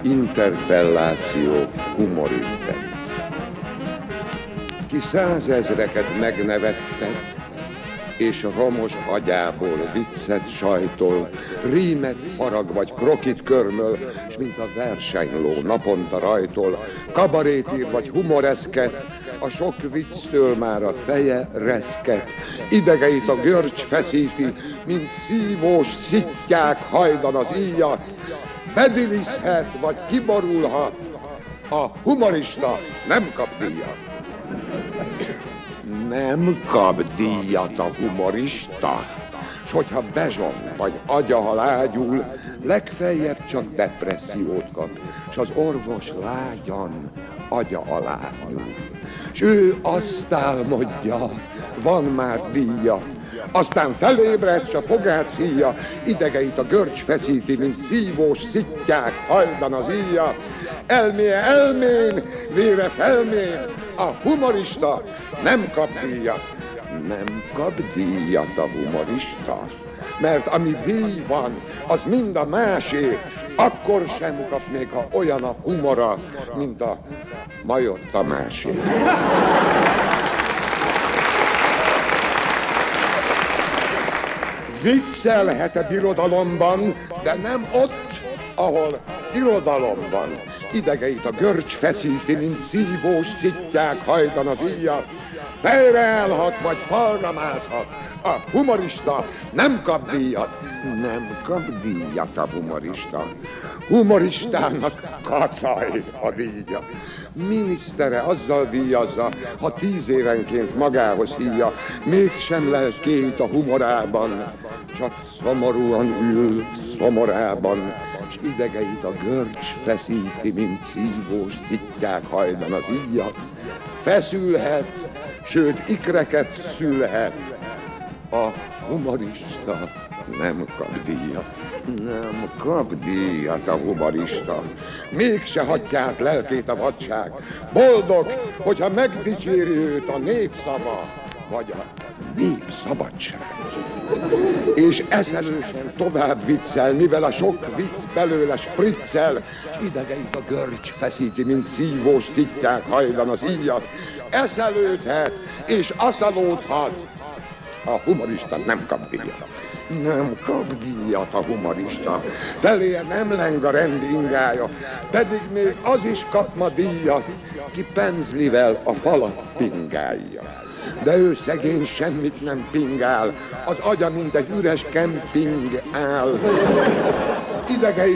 interpelláció humorügyben. Ki 100 000-eket megnevettet, és romos agyából viccet sajtol, rímet farag vagy krokit körmöl, s mint a versenyló naponta rajtol, kabarét ír vagy humoreszket, a sok vicctől már a feje reszket, idegeit a görcs feszíti, mint szívós szittyák hajdan az íjat, bedilizhet vagy kiborulhat, a humorista nem kap díjat. Nem kap díjat a humorista, s hogyha bezsong vagy agya halágyul, legfeljebb csak depressziót kap, s az orvos lágyan agya alá nyúl. S ő azt álmodja, van már díja, aztán felébred, s a fogát szíja, idegeit a görcs feszíti, mint szívós szittyák hajdan az íja. Elméje elmén, vére felmén, a humorista nem kap díjat. Nem kap díjat a humorista, mert ami díj van, az mind a másé, akkor sem kap, még ha olyan a humora, mint a Major Tamásé. Viccelhet a birodalomban, de nem ott, ahol irodalom van. Idegeit a görcs feszíti, mint szívós szittyák hajdan az íjat. Fejre állhat, vagy falra mászhat. A humorista nem kap díjat. Nem kap díjat a humorista. Humoristának kacaj a díja. Minisztere azzal díjazza, ha 10 évenként magához híja, mégsem lelt két a humorában, csak szomorúan ül szomorában, s idegeit a görcs feszíti, mint szívós szittyák hajdan az íjat. Feszülhet, sőt ikreket szülhet, a humorista nem kap díjat. Nem kap díjat a humorista. Mégse hagyják lelkét a vadság. Boldog, hogyha megdicséri őt a népszava, vagy a népszabadság. És eszelősen tovább viccel, mivel a sok vicc belőle spriccel, s idegeit a görcs feszíti, mint szívós szittyák hajdan az íjat. Eszelődhet, és aszalódhat, a humorista nem kap díjat. Nem kap díjat a humorista, feléje nem leng a rend ingája, pedig még az is kap ma díjat, ki penzlivel a falat pingálja. De ő szegény semmit nem pingál, az agya mint egy üres kemping áll. Idegei